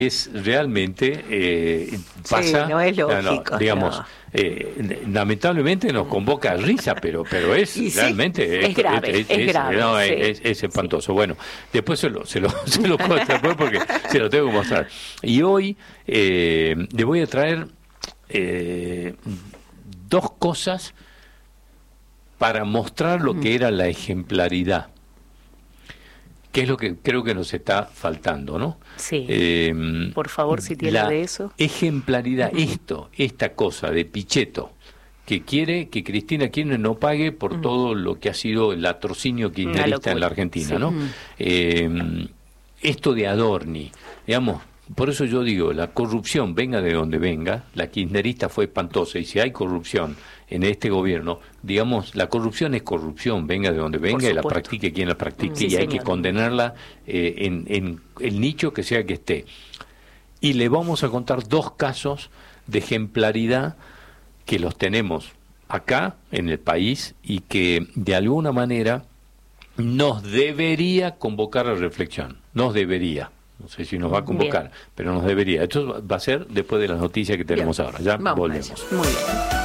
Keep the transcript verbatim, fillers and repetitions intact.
es realmente eh, pasa, sí, no es lógico, no, no, digamos, no. Eh, lamentablemente nos convoca a risa, pero pero es Y sí, realmente es grave, es, es grave, no, sí, es, es espantoso. Sí. Bueno, después se lo se lo se lo puedo traer porque se lo tengo que mostrar. Y hoy eh, le voy a traer eh, dos cosas para mostrar lo que era la ejemplaridad, que es lo que creo que nos está faltando, ¿no? Sí. Eh, Por favor, si tiene la de eso. Ejemplaridad, esto, esta cosa de Pichetto, que quiere que Cristina Kirchner no pague por mm. todo lo que ha sido el latrocinio kirchnerista en la Argentina, sí. ¿no? Mm. Eh, esto de Adorni, digamos, por eso yo digo, la corrupción, venga de donde venga, la kirchnerista fue espantosa, y si hay corrupción en este gobierno, digamos, la corrupción es corrupción, venga de donde venga y la practique quien la practique, sí, y hay señor. que condenarla eh, en, en el nicho que sea que esté. Y le vamos a contar dos casos de ejemplaridad que los tenemos acá en el país y que de alguna manera nos debería convocar a reflexión, nos debería. No sé si nos va a convocar, bien. pero nos debería. Esto va a ser después de las noticias que tenemos bien. ahora. Ya Vamos volvemos. Muy bien.